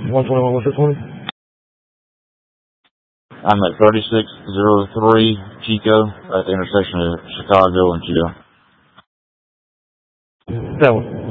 121, what's this one? I'm at 3603 Chico at the intersection of Chicago and Chico. That one.